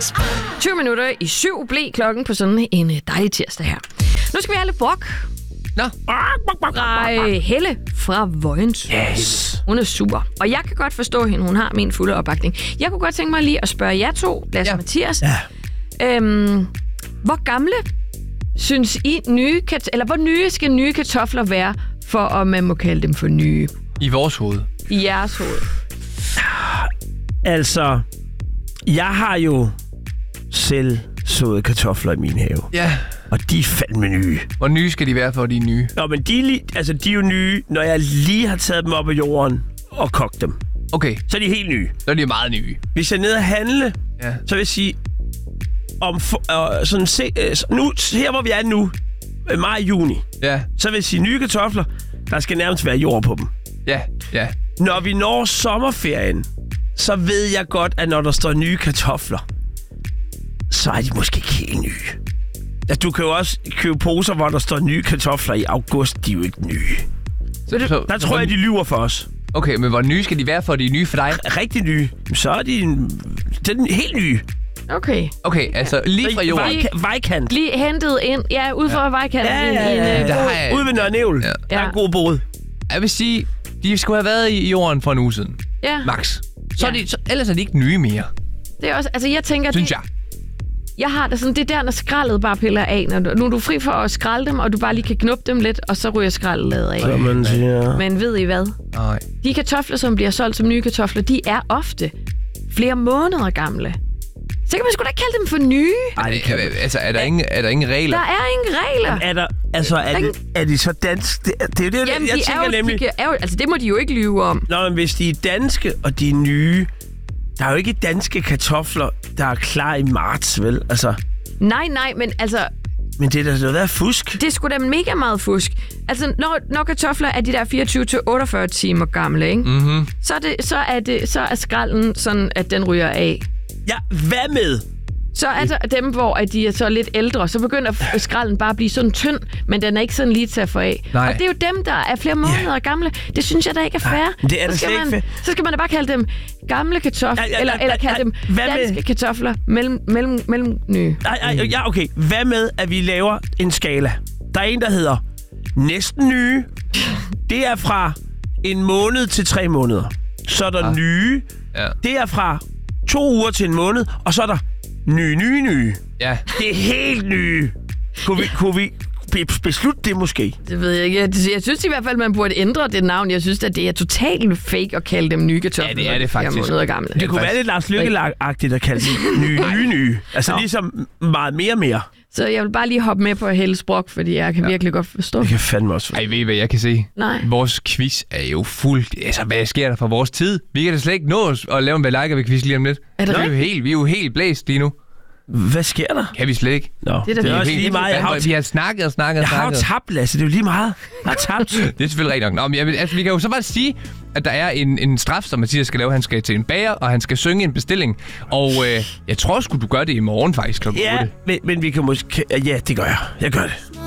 20 minutter i 7 blev klokken på sådan en dejlig tirsdag her. Nu skal vi have lidt brok. Nå. Helle fra Vojens. Yes. Hun er super. Og jeg kan godt forstå hende. Hun har min fulde opbakning. Jeg kunne godt tænke mig lige at spørge jer to, Lasse og Mathias. Ja. Hvor gamle synes I hvor nye skal nye kartofler være, for at man må kalde dem for nye? I vores hoved. I jeres hoved. Altså, jeg har jo selv sået kartofler i min have. Ja. Og de er fandme nye. Hvor nye skal de være, for de er nye? Nå, men de er jo nye, når jeg lige har taget dem op af jorden og kogt dem. Okay. Så er de helt nye. Så er de meget nye. Hvis jeg er nede og handle, så vil jeg sige, nu, her hvor vi er nu, maj-juni, så vil jeg sige, nye kartofler, der skal nærmest være jord på dem. Ja. Når vi når sommerferien, så ved jeg godt, at når der står nye kartofler, så er de måske ikke helt nye. Ja, du kan jo også købe poser, hvor der står nye kartofler i august. De er jo ikke nye. Der tror jeg, de lyver for os. Okay, men hvor nye skal de være, for de er nye for dig? Rigtig nye. Så er de helt nye. Okay, altså lige fra jorden. Vejkant. Lige hentet ind. Ja, ud fra vejkanten. Ja. Ude ved Nørre Nævl. Der er en god bod. Jeg vil sige, de skulle have været i jorden for en uge siden. Ja. Max. Ellers er de ikke nye mere. Det er også, altså jeg tænker... Synes jeg. Jeg har det sådan, det der, når skraldet bare piller af. Nu er du fri for at skralde dem, og du bare lige kan knuppe dem lidt, og så ryger skraldet af. Så man siger... Men ved I hvad? Nej. De kartofler, som bliver solgt som nye kartofler, de er ofte flere måneder gamle. Så kan man sgu da ikke kalde dem for nye. Altså, er der ingen regler? Der er ingen regler. Er de så danske? Det er jo det, jamen, jeg tænker nemlig. Altså, det må de jo ikke lyve om. Nå, men hvis de er danske, og de er nye... Der er jo ikke danske kartofler, der er klar i marts, vel? Altså... Nej, men altså... Men det er da noget fusk. Det er sgu da mega meget fusk. Altså, når kartofler er de der 24-48 timer gamle, ikke? Mm-hmm. Så er skralden sådan, at den ryger af. Ja, hvad med? Så er der dem, hvor at de er så lidt ældre, så begynder skralden bare at blive sådan tynd, men den er ikke sådan lige til at få af. Nej. Og det er jo dem, der er flere måneder gamle. Det synes jeg da ikke er fair. Det er da slet ikke fair. Så skal man da bare kalde dem gamle kartofler, eller kalde dem danske kartofler mellem nye. Ja, okay. Hvad med, at vi laver en skala? Der er en, der hedder næsten nye. Det er fra en måned til 3 måneder. Så er der nye. Ja. Det er fra 2 uger til en måned. Og så er der nye. Ja. Det er helt nye. Kunne vi beslutte det måske? Det ved jeg ikke. Jeg synes i hvert fald, man burde ændre det navn. Jeg synes, at det er totalt fake at kalde dem nye kartofler. Ja, det er det faktisk. Det kunne være lidt Lars Løkke-agtigt at kalde dem nye. Altså ligesom meget mere. Så jeg vil bare lige hoppe med på Helles brok, fordi jeg kan virkelig godt forstå. Det kan fandme også. Ej, ved I, hvad jeg kan se? Nej. Vores quiz er jo fuldt... Altså, hvad sker der for vores tid? Vi kan da slet ikke nå at lave en balajka-quiz lige om lidt. Er det rigtigt? Vi er jo helt blæst lige nu. Hvad sker der? Kan vi slet ikke. Nå, det er også lige meget. Vi har snakket. Jeg har jo tabt, Lasse. Det er jo lige meget. Jeg har tabt. Det er selvfølgelig rigtigt nok. Nå, men vi kan jo så bare sige, at der er en straf, som Mathias skal lave. Han skal til en bager, og han skal synge en bestilling. Og jeg tror sgu, du gør det i morgen faktisk kl. 8. Ja, men vi kan måske... Ja, det gør jeg. Jeg gør det.